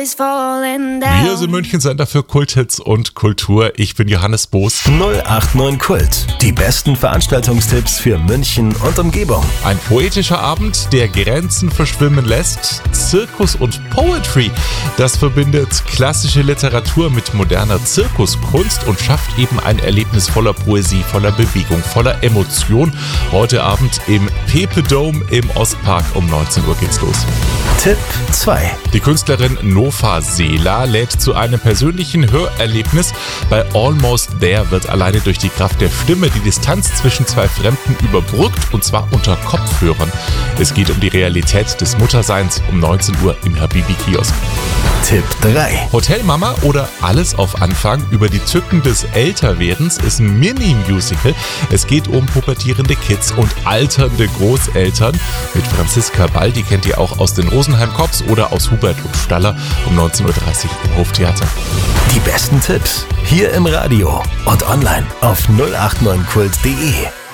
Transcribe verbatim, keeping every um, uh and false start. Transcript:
is falling down. Wir sind München-Sender für Kulthits und Kultur. Ich bin Johannes Boos. null acht neun Kult. Die besten Veranstaltungstipps für München und Umgebung. Ein poetischer Abend, der Grenzen verschwimmen lässt. Zirkus und Poetry. Das verbindet klassische Literatur mit moderner Zirkuskunst und schafft eben ein Erlebnis voller Poesie, voller Bewegung, voller Emotion. Heute Abend im Pepe Dome im Ostpark. Um neunzehn Uhr geht's los. Tipp zwei. Die Künstlerin Nova Seela lädt zu einem persönlichen Hörerlebnis. Bei Almost There wird alleine durch die Kraft der Stimme die Distanz zwischen zwei Fremden überbrückt, und zwar unter Kopfhörern. Es geht um die Realität des Mutterseins. Um neunzehn Uhr im Habibi-Kiosk. Tipp drei. Hotelmama oder Alles auf Anfang über die Tücken des Älterwerdens ist ein Mini-Musical. Es geht um pubertierende Kids und alternde Großeltern. Mit Franziska Ball, die kennt ihr auch aus den Rosenheim Cops oder aus Hubert und Staller, um neunzehn Uhr dreißig im Hoftheater. Die besten Tipps hier im Radio und online auf null acht neun kult punkt de.